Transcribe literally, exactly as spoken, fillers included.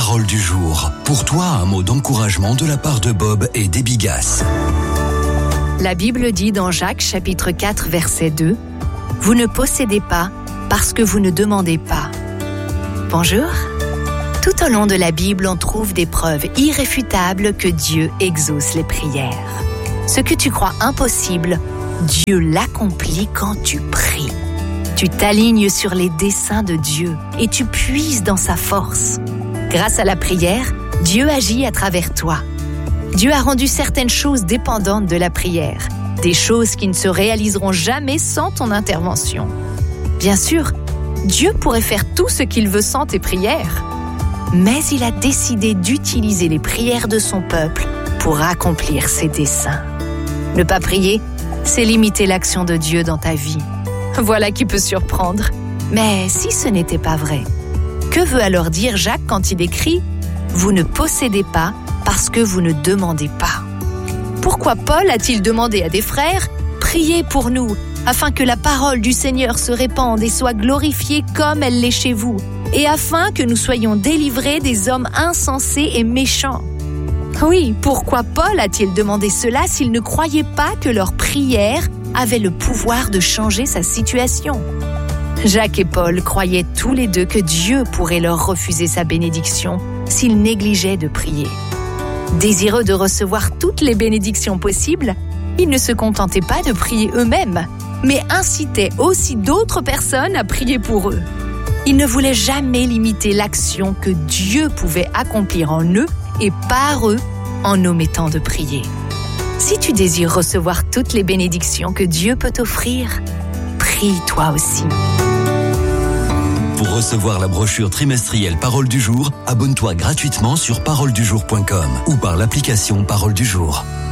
parole du jour. Pour toi, un mot d'encouragement de la part de Bob et d'Ebigas. La Bible dit dans Jacques chapitre quatre verset deux « Vous ne possédez pas parce que vous ne demandez pas. » Bonjour. Tout au long de la Bible, on trouve des preuves irréfutables que Dieu exauce les prières. Ce que tu crois impossible, Dieu l'accomplit quand tu pries. Tu t'alignes sur les desseins de Dieu et tu puises dans sa force. Grâce à la prière, Dieu agit à travers toi. Dieu a rendu certaines choses dépendantes de la prière, des choses qui ne se réaliseront jamais sans ton intervention. Bien sûr, Dieu pourrait faire tout ce qu'il veut sans tes prières, mais il a décidé d'utiliser les prières de son peuple pour accomplir ses desseins. Ne pas prier, c'est limiter l'action de Dieu dans ta vie. Voilà qui peut surprendre. Mais si ce n'était pas vrai, que veut alors dire Jacques quand il écrit « Vous ne possédez pas parce que vous ne demandez pas ». Pourquoi Paul a-t-il demandé à des frères « Priez pour nous, afin que la parole du Seigneur se répande et soit glorifiée comme elle l'est chez vous, et afin que nous soyons délivrés des hommes insensés et méchants ». Oui, pourquoi Paul a-t-il demandé cela s'il ne croyait pas que leur prière avait le pouvoir de changer sa situation? Jacques et Paul croyaient tous les deux que Dieu pourrait leur refuser sa bénédiction s'ils négligeaient de prier. Désireux de recevoir toutes les bénédictions possibles, ils ne se contentaient pas de prier eux-mêmes, mais incitaient aussi d'autres personnes à prier pour eux. Ils ne voulaient jamais limiter l'action que Dieu pouvait accomplir en eux et par eux en omettant de prier. Si tu désires recevoir toutes les bénédictions que Dieu peut t'offrir, prie toi aussi. Pour recevoir la brochure trimestrielle Parole du jour, abonne-toi gratuitement sur parole du jour point com ou par l'application Parole du jour.